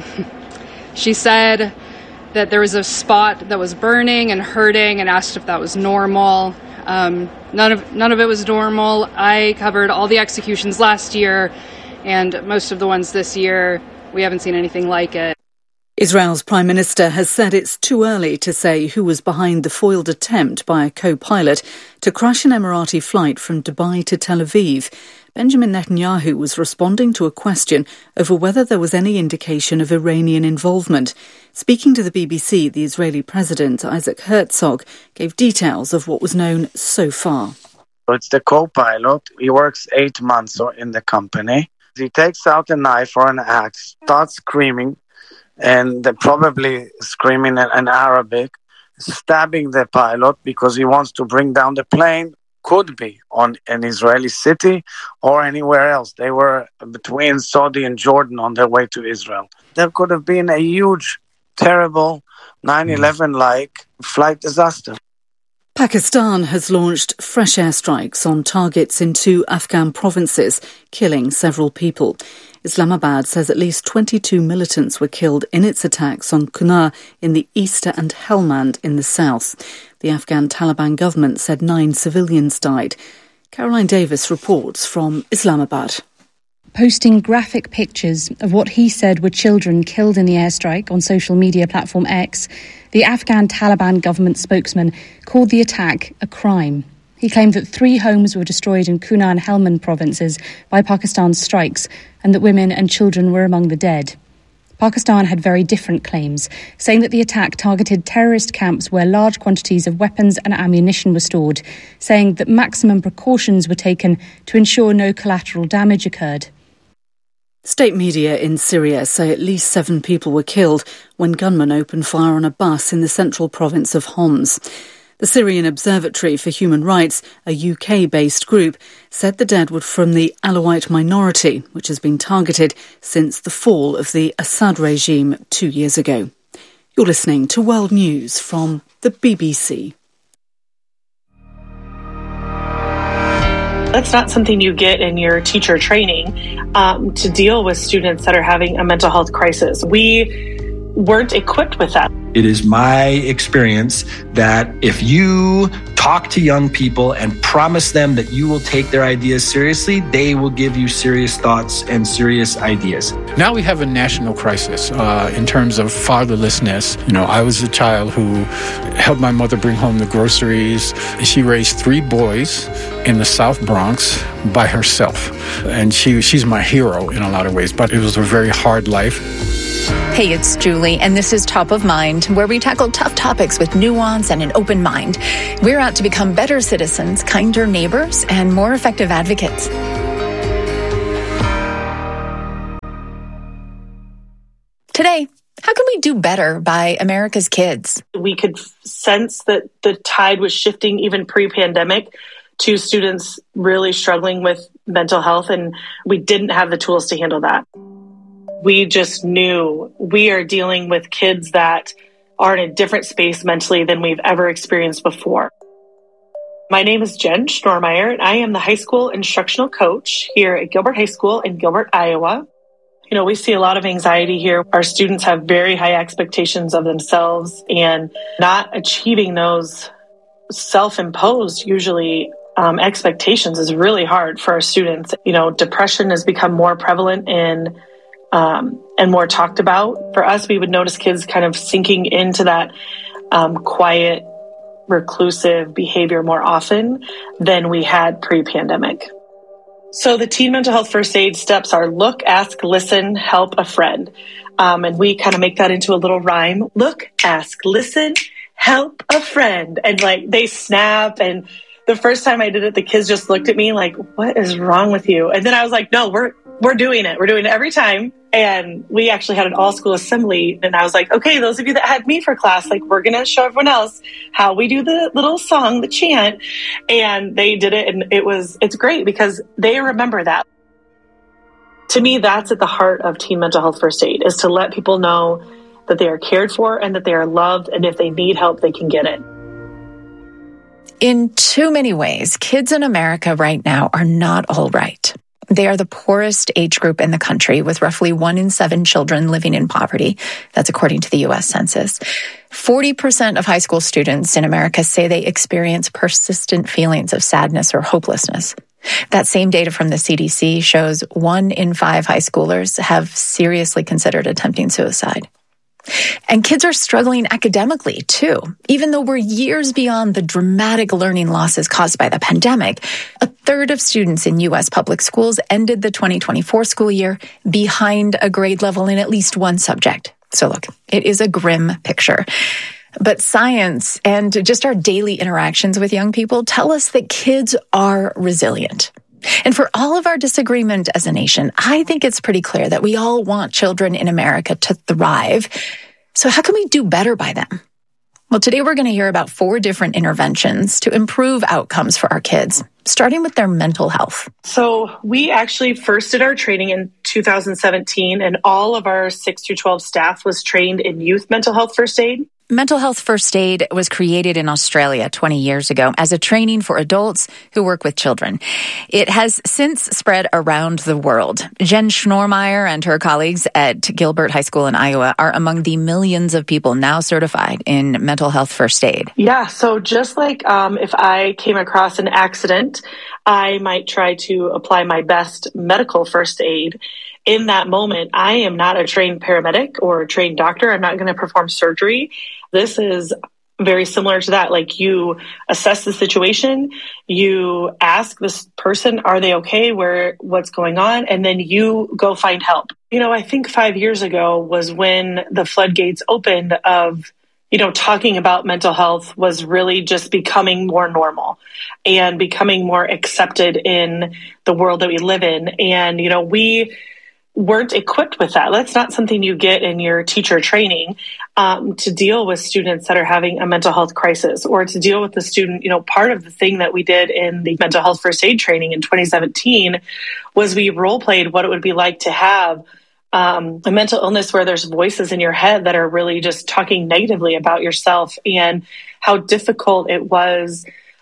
there was a spot that was burning and hurting and asked if that was normal. None of it was normal. I covered all the executions last year, and most of the ones this year, we haven't seen anything like it. Israel's Prime Minister has said it's too early to say who was behind the foiled attempt by a co-pilot to crash an Emirati flight from Dubai to Tel Aviv. Benjamin Netanyahu was responding to a question over whether there was any indication of Iranian involvement. Speaking to the BBC, the Israeli President, Isaac Herzog, gave details of what was known so far. It's the co-pilot. He works 8 months in the company. He takes out a knife or an axe, starts screaming, and probably screaming in Arabic, stabbing the pilot because he wants to bring down the plane. Could be on an Israeli city or anywhere else. They were between Saudi and Jordan on their way to Israel. There could have been a huge, terrible 9/11-like flight disaster. Pakistan has launched fresh airstrikes on targets in 2 Afghan provinces, killing several people. Islamabad says at least 22 militants were killed in its attacks on Kunar in the east and Helmand in the south. The Afghan Taliban government said 9 civilians died. Caroline Davis reports from Islamabad. Posting graphic pictures of what he said were children killed in the airstrike on social media platform X, the Afghan Taliban government spokesman called the attack a crime. He claimed that 3 homes were destroyed in Kunar and Helmand provinces by Pakistan's strikes and that women and children were among the dead. Pakistan had very different claims, saying that the attack targeted terrorist camps where large quantities of weapons and ammunition were stored, saying that maximum precautions were taken to ensure no collateral damage occurred. State media in Syria say at least 7 people were killed when gunmen opened fire on a bus in the central province of Homs. The Syrian Observatory for Human Rights, a UK-based group, said the dead were from the Alawite minority, which has been targeted since the fall of the Assad regime 2 years ago. You're listening to World News from the BBC. That's not something you get in your teacher training to deal with students that are having a mental health crisis. We weren't equipped with that. It is my experience that if you talk to young people and promise them that you will take their ideas seriously, they will give you serious thoughts and serious ideas. Now we have a national crisis in terms of fatherlessness. I was a child who helped my mother bring home the groceries. She raised 3 boys in the South Bronx by herself. And she's my hero in a lot of ways, but it was a very hard life. Hey, it's Julie, and this is Top of Mind, where we tackle tough topics with nuance and an open mind. We're out to become better citizens, kinder neighbors, and more effective advocates. Today, how can we do better by America's kids? We could sense that the tide was shifting even pre-pandemic to students really struggling with mental health, and we didn't have the tools to handle that. We just knew we are dealing with kids that are in a different space mentally than we've ever experienced before. My name is Jen Schnormeyer, and I am the high school instructional coach here at Gilbert High School in Gilbert, Iowa. We see a lot of anxiety here. Our students have very high expectations of themselves, and not achieving those self-imposed, usually, expectations is really hard for our students. Depression has become more prevalent and more talked about. For us, we would notice kids kind of sinking into that quiet, reclusive behavior more often than we had pre-pandemic. So the teen mental health first aid steps are look, ask, listen, help a friend. And we kind of make that into a little rhyme. Look, ask, listen, help a friend. And they snap. And the first time I did it, the kids just looked at me like, what is wrong with you? And then I was like, no, we're doing it. We're doing it every time. And we actually had an all-school assembly. And I was like, okay, those of you that had me for class, we're going to show everyone else how we do the little song, the chant. And they did it. And it's great because they remember that. To me, that's at the heart of teen mental health first aid, is to let people know that they are cared for and that they are loved. And if they need help, they can get it. In too many ways, kids in America right now are not all right. They are the poorest age group in the country, with roughly 1 in 7 children living in poverty. That's according to the U.S. Census. 40% of high school students in America say they experience persistent feelings of sadness or hopelessness. That same data from the CDC shows 1 in 5 high schoolers have seriously considered attempting suicide. And kids are struggling academically, too. Even though we're years beyond the dramatic learning losses caused by the pandemic, a third of students in U.S. public schools ended the 2024 school year behind a grade level in at least one subject. So look, it is a grim picture. But science and just our daily interactions with young people tell us that kids are resilient. And for all of our disagreement as a nation, I think it's pretty clear that we all want children in America to thrive. So how can we do better by them? Well, today we're going to hear about 4 different interventions to improve outcomes for our kids, starting with their mental health. So we actually first did our training in 2017, and all of our 6 through 12 staff was trained in youth mental health first aid. Mental health first aid was created in Australia 20 years ago as a training for adults who work with children. It has since spread around the world. Jen Schnormeyer and her colleagues at Gilbert High School in Iowa are among the millions of people now certified in mental health first aid. Yeah, so just like if I came across an accident, I might try to apply my best medical first aid. In that moment, I am not a trained paramedic or a trained doctor. I'm not going to perform surgery. This is very similar to that. You assess the situation, you ask this person, are they okay? What's going on? And then you go find help. I think 5 years ago was when the floodgates opened of, talking about mental health was really just becoming more normal and becoming more accepted in the world that we live in. And, we weren't equipped with that. That's not something you get in your teacher training to deal with students that are having a mental health crisis, or to deal with the student. Part of the thing that we did in the mental health first aid training in 2017 was we role played what it would be like to have a mental illness where there's voices in your head that are really just talking negatively about yourself, and how difficult it was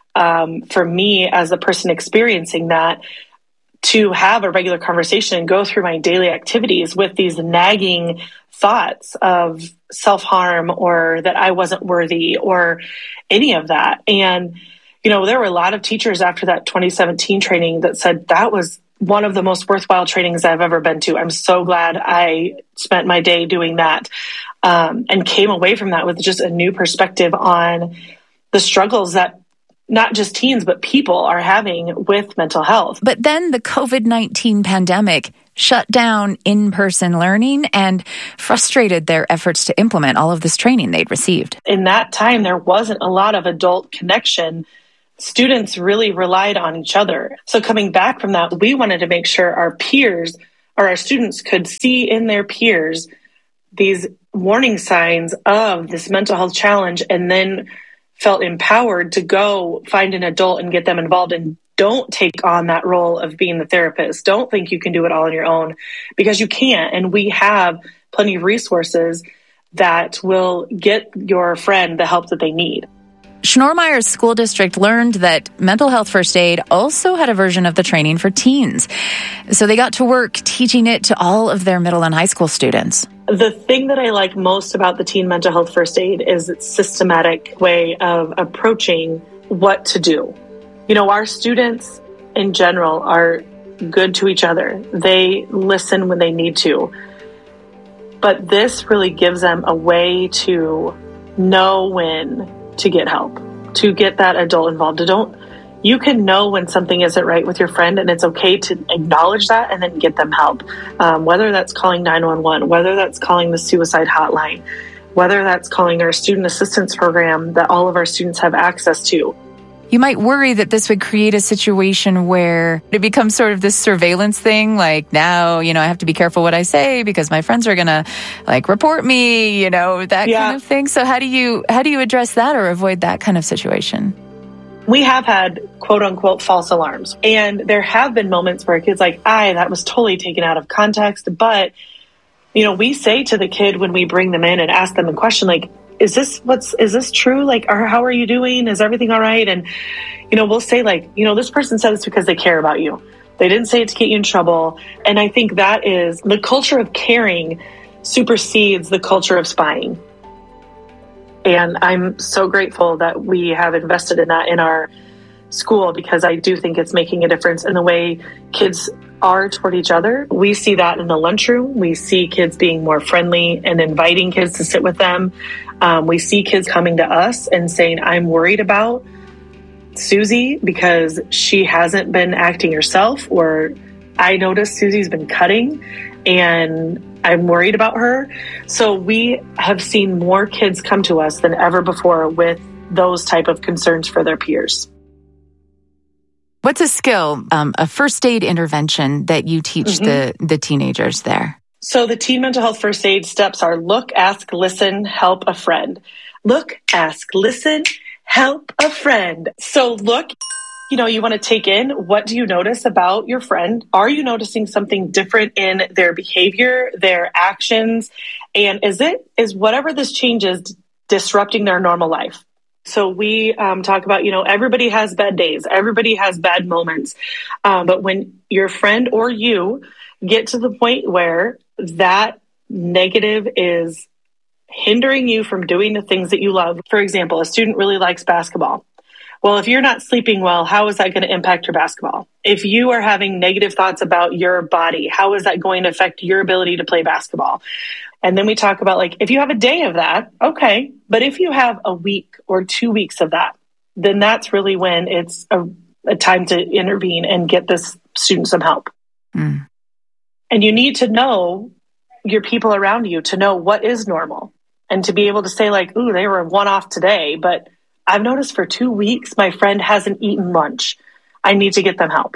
for me as a person experiencing that, to have a regular conversation and go through my daily activities with these nagging thoughts of self-harm or that I wasn't worthy or any of that. And, there were a lot of teachers after that 2017 training that said that was one of the most worthwhile trainings I've ever been to. I'm so glad I spent my day doing that, and came away from that with just a new perspective on the struggles that not just teens, but people are having with mental health. But then the COVID-19 pandemic shut down in-person learning and frustrated their efforts to implement all of this training they'd received. In that time, there wasn't a lot of adult connection. Students really relied on each other. So coming back from that, we wanted to make sure our peers or our students could see in their peers these warning signs of this mental health challenge, and then felt empowered to go find an adult and get them involved, and don't take on that role of being the therapist. Don't think you can do it all on your own, because you can't. And we have plenty of resources that will get your friend the help that they need. Schnorrmeyer's school district learned that mental health first aid also had a version of the training for teens. So they got to work teaching it to all of their middle and high school students. The thing that I like most about the teen mental health first aid is its systematic way of approaching what to do. Our students in general are good to each other. They listen when they need to. But this really gives them a way to know when to get help, to get that adult involved. You can know when something isn't right with your friend, and it's okay to acknowledge that and then get them help. Whether that's calling 911, whether that's calling the suicide hotline, whether that's calling our student assistance program that all of our students have access to. You might worry that this would create a situation where it becomes sort of this surveillance thing. Like, now, I have to be careful what I say because my friends are going to report me, that kind of thing. So how do you address that or avoid that kind of situation? We have had quote unquote false alarms. And there have been moments where a kid's like, that was totally taken out of context. But, we say to the kid when we bring them in and ask them a question, like, is this true? Or how are you doing? Is everything all right? And, we'll say this person said this because they care about you. They didn't say it to get you in trouble. And I think that is the culture of caring supersedes the culture of spying. And I'm so grateful that we have invested in that in our school, because I do think it's making a difference in the way kids are toward each other. We see that in the lunchroom. We see kids being more friendly and inviting kids to sit with them. We see kids coming to us and saying, I'm worried about Susie because she hasn't been acting herself, or I noticed Susie's been cutting and I'm worried about her. So we have seen more kids come to us than ever before with those type of concerns for their peers. What's a skill, a first aid intervention that you teach the teenagers there? So the teen mental health first aid steps are look, ask, listen, help a friend. Look, ask, listen, help a friend. So look, you want to take in, what do you notice about your friend? Are you noticing something different in their behavior, their actions? And is whatever this change is disrupting their normal life? So we talk about, everybody has bad days. Everybody has bad moments. But when your friend or you get to the point where that negative is hindering you from doing the things that you love. For example, a student really likes basketball. Well, if you're not sleeping well, how is that going to impact your basketball? If you are having negative thoughts about your body, how is that going to affect your ability to play basketball? And then we talk about if you have a day of that, okay. But if you have a week or 2 weeks of that, then that's really when it's a time to intervene and get this student some help. Mm. And you need to know your people around you to know what is normal and to be able to say ooh, they were one off today, but I've noticed for 2 weeks, my friend hasn't eaten lunch. I need to get them help.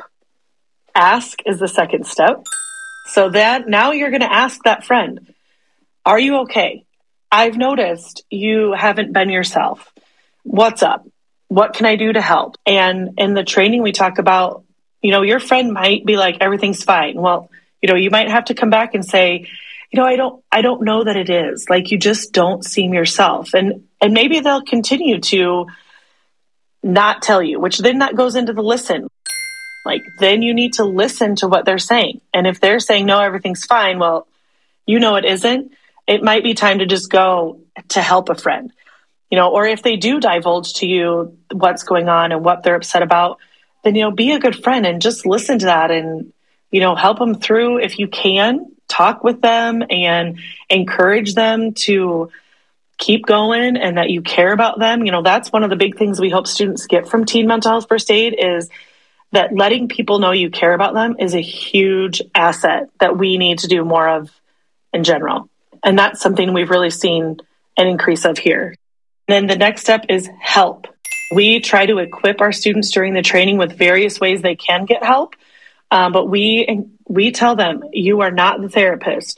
Ask is the second step. So that now you're going to ask that friend, are you okay? I've noticed you haven't been yourself. What's up? What can I do to help? And in the training, we talk about, your friend might be like, everything's fine. Well, you might have to come back and say, I don't know that it is. You just don't seem yourself. And maybe they'll continue to not tell you, which then that goes into the listen. Like, then you need to listen to what they're saying. And if they're saying, no, everything's fine, well, you know it isn't. It might be time to just go to help a friend, or if they do divulge to you what's going on and what they're upset about, then, be a good friend and just listen to that and, help them through if you can. Talk with them and encourage them to keep going and that you care about them. That's one of the big things we hope students get from Teen Mental Health First Aid is that letting people know you care about them is a huge asset that we need to do more of in general. And that's something we've really seen an increase of here. Then the next step is help. We try to equip our students during the training with various ways they can get help. But we tell them, you are not the therapist.